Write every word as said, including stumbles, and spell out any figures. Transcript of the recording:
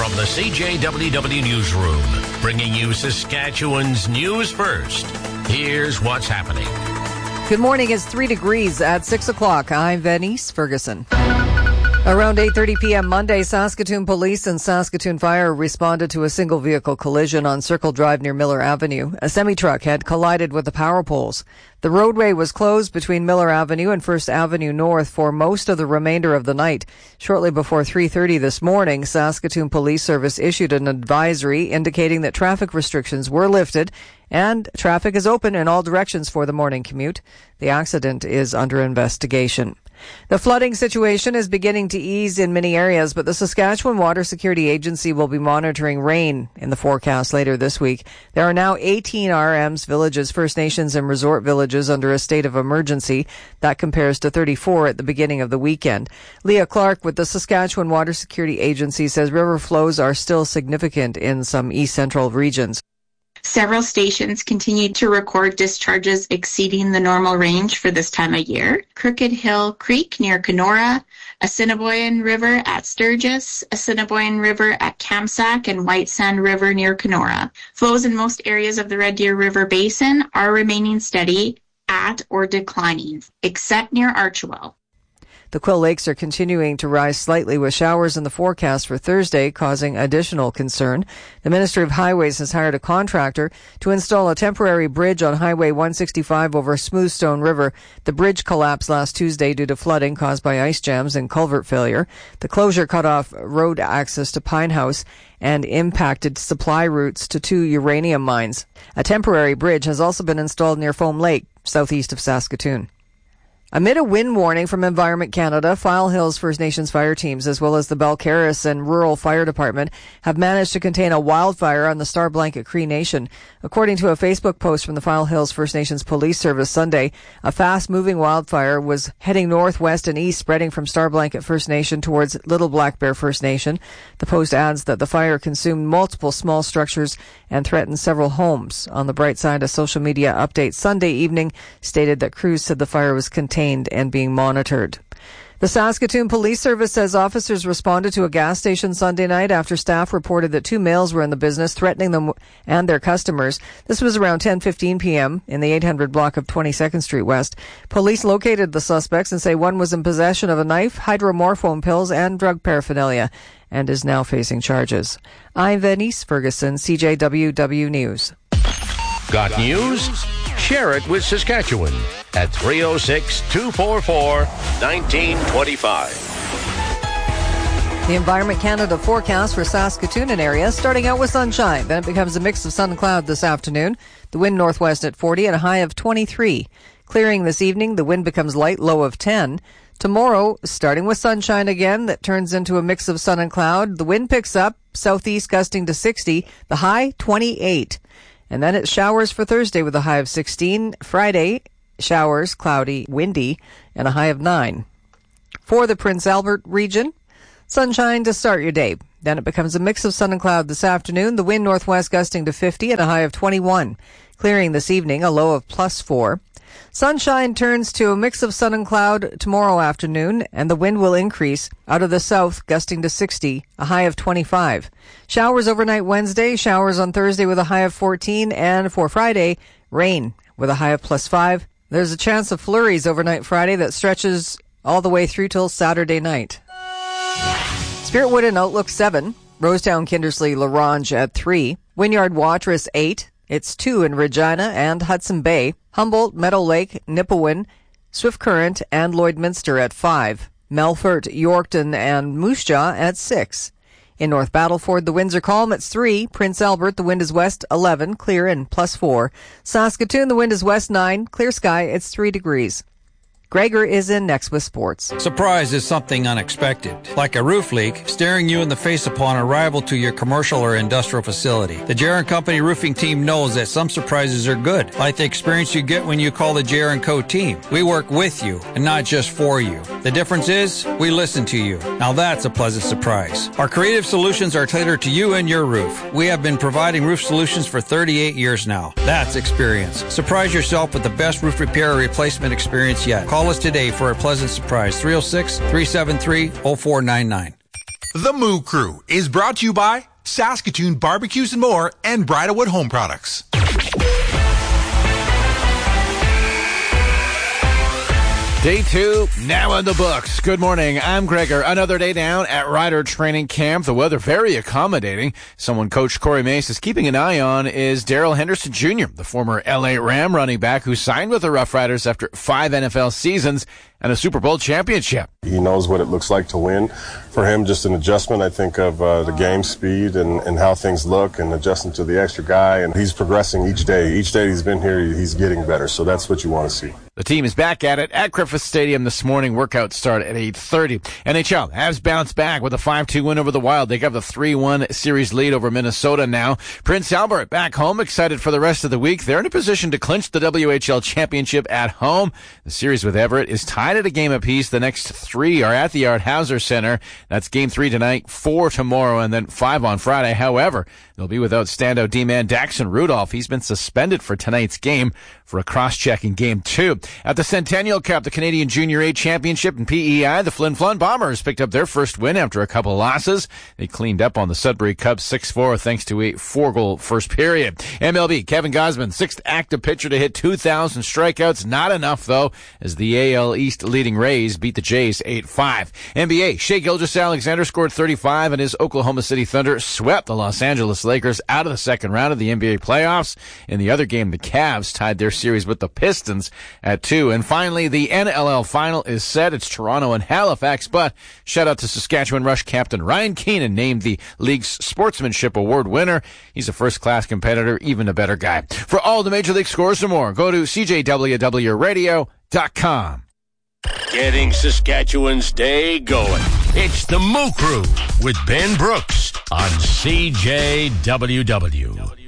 From the C J W W Newsroom, bringing you Saskatchewan's news first. Here's what's happening. Good morning. It's three degrees at six o'clock. I'm Venice Ferguson. Around eight thirty p.m. Monday, Saskatoon Police and Saskatoon Fire responded to a single vehicle collision on Circle Drive near Miller Avenue. A semi-truck had collided with the power poles. The roadway was closed between Miller Avenue and First Avenue North for most of the remainder of the night. Shortly before three thirty this morning, Saskatoon Police Service issued an advisory indicating that traffic restrictions were lifted and traffic is open in all directions for the morning commute. The accident is under investigation. The flooding situation is beginning to ease in many areas, but the Saskatchewan Water Security Agency will be monitoring rain in the forecast later this week. There are now eighteen R Ms, villages, First Nations, and resort villages under a state of emergency. That compares to thirty-four at the beginning of the weekend. Leah Clark with the Saskatchewan Water Security Agency says river flows are still significant in some east central regions. Several stations continued to record discharges exceeding the normal range for this time of year. Crooked Hill Creek near Kenora, Assiniboine River at Sturgis, Assiniboine River at Kamsack, and White Sand River near Kenora. Flows in most areas of the Red Deer River Basin are remaining steady at or declining, except near Archewell. The Quill Lakes are continuing to rise slightly with showers in the forecast for Thursday, causing additional concern. The Ministry of Highways has hired a contractor to install a temporary bridge on Highway one sixty-five over Smoothstone River. The bridge collapsed last Tuesday due to flooding caused by ice jams and culvert failure. The closure cut off road access to Pine House and impacted supply routes to two uranium mines. A temporary bridge has also been installed near Foam Lake, southeast of Saskatoon. Amid a wind warning from Environment Canada, File Hills First Nations fire teams, as well as the Balcarres and Rural Fire Department, have managed to contain a wildfire on the Star Blanket Cree Nation. According to a Facebook post from the File Hills First Nations Police Service Sunday, a fast-moving wildfire was heading northwest and east, spreading from Star Blanket First Nation towards Little Black Bear First Nation. The post adds that the fire consumed multiple small structures and threatened several homes. On the bright side, a social media update Sunday evening stated that crews said the fire was contained and being monitored. The Saskatoon Police Service says officers responded to a gas station Sunday night after staff reported that two males were in the business, threatening them and their customers. This was around ten fifteen p.m. in the eight hundred block of twenty-second Street West. Police located the suspects and say one was in possession of a knife, hydromorphone pills, and drug paraphernalia, and is now facing charges. I'm Venice Ferguson, C J W W News. Got news? Share it with Saskatchewan at three oh six, two four four, one nine two five. The Environment Canada forecast for Saskatoon and area, starting out with sunshine. Then it becomes a mix of sun and cloud this afternoon. The wind northwest at forty and a high of twenty-three. Clearing this evening, the wind becomes light, low of ten. Tomorrow, starting with sunshine again, that turns into a mix of sun and cloud. The wind picks up, southeast gusting to sixty, the high twenty-eight. And then it's showers for Thursday with a high of sixteen. Friday, showers, cloudy, windy, and a high of nine. For the Prince Albert region, sunshine to start your day. Then it becomes a mix of sun and cloud this afternoon. The wind northwest gusting to fifty and a high of twenty-one. Clearing this evening, a low of plus four. Sunshine turns to a mix of sun and cloud tomorrow afternoon, and the wind will increase out of the south, gusting to sixty, a high of twenty-five. Showers overnight Wednesday, showers on Thursday with a high of fourteen, and for Friday, rain with a high of plus five. There's a chance of flurries overnight Friday that stretches all the way through till Saturday night. Spiritwood and Outlook seven, Rosetown, Kindersley, Larange at three, Wynyard Watrous eight, it's two in Regina and Hudson Bay, Humboldt, Meadow Lake, Nipawin, Swift Current, and Lloydminster at five, Melfort, Yorkton, and Moose Jaw at six. In North Battleford, the winds are calm, it's three. Prince Albert, the wind is west eleven, clear and plus four. Saskatoon, the wind is west nine, clear sky, it's three degrees. Gregor is in next with sports. Surprise is something unexpected, like a roof leak staring you in the face upon arrival to your commercial or industrial facility. The J R and Company roofing team knows that some surprises are good, like the experience you get when you call the J R and Co team. We work with you and not just for you. The difference is we listen to you. Now that's a pleasant surprise. Our creative solutions are tailored to you and your roof. We have been providing roof solutions for thirty-eight years now. That's experience. Surprise yourself with the best roof repair or replacement experience yet. Call us today for a pleasant surprise. three oh six, three seven three, oh four nine nine. The Moo Crew is brought to you by Saskatoon Barbecues and More and Bridalwood Home Products. Day two, now in the books. Good morning, I'm Gregor. Another day down at Rider Training Camp. The weather very accommodating. Someone Coach Corey Mace is keeping an eye on is Darrell Henderson Junior, the former L A Ram running back who signed with the Rough Riders after five N F L seasons and a Super Bowl championship. He knows what it looks like to win. For him, just an adjustment, I think, of uh, the game speed and, and how things look and adjusting to the extra guy. And he's progressing each day. Each day he's been here, he's getting better. So that's what you want to see. The team is back at it at Griffith Stadium this morning. Workouts start at eight thirty. N H L has bounced back with a five two win over the Wild. They got the three one series lead over Minnesota now. Prince Albert back home, excited for the rest of the week. They're in a position to clinch the W H L championship at home. The series with Everett is tied at a game apiece. The next three are at the Art Hauser Center. That's game three tonight, four tomorrow, and then five on Friday. However, they'll be without standout D-man Daxon Rudolph. He's been suspended for tonight's game for a cross-check in game two. At the Centennial Cup, the Canadian Junior A Championship in P E I, the Flin Flon Bombers picked up their first win after a couple losses. They cleaned up on the Sudbury Cubs six four thanks to a four-goal first period. M L B, Kevin Gausman, sixth active pitcher to hit two thousand strikeouts. Not enough, though, as the A L East leading Rays beat the Jays eight five. N B A, Shai Gilgeous-Alexander scored thirty-five, and his Oklahoma City Thunder swept the Los Angeles Lakers out of the second round of the N B A playoffs. In the other game, the Cavs tied their series with the Pistons at two. And finally, the N L L final is set. It's Toronto and Halifax, but shout out to Saskatchewan Rush captain Ryan Keenan, named the league's Sportsmanship Award winner. He's a first-class competitor, even a better guy. For all the Major League scores and more, go to C J W W radio dot com. Getting Saskatchewan's day going. It's the Moo Crew with Ben Brooks on C J W W.